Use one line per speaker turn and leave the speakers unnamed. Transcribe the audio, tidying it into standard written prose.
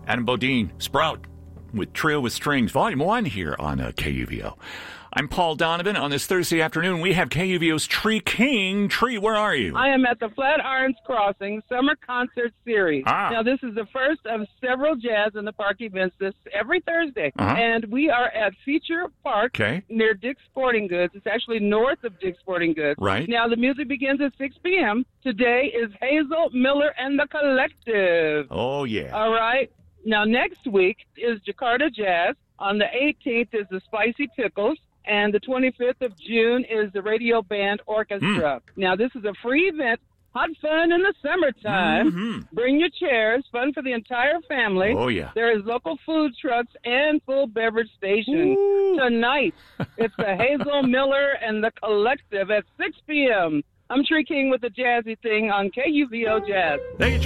Adam Bodine, Sprout, with Trio with Strings, Volume 1 here on KUVO. I'm Paul Donovan. On this Thursday afternoon, we have KUVO's Tree King. Tree, where are you?
I am at the Flatirons Crossing Summer Concert Series. Now, this is the first of several Jazz in the Park events every Thursday. And we are at Feature Park near Dick's Sporting Goods. It's actually north of Dick's Sporting Goods.
Right.
Now, the music begins at 6 p.m. Today is Hazel Miller and the Collective.
Oh, yeah.
All right. Now, next week is Jakarta Jazz. On the 18th is the Spicy Pickles. And the 25th of June is the Radio Band Orchestra. Now, this is a free event, hot fun in the summertime. Bring your chairs, fun for the entire family.
Oh, yeah.
There is local food trucks and full beverage stations. Tonight, it's the Hazel Miller and the Collective at 6 p.m. I'm Tree King with the Jazzy Thing on KUVO Jazz.
Thank you,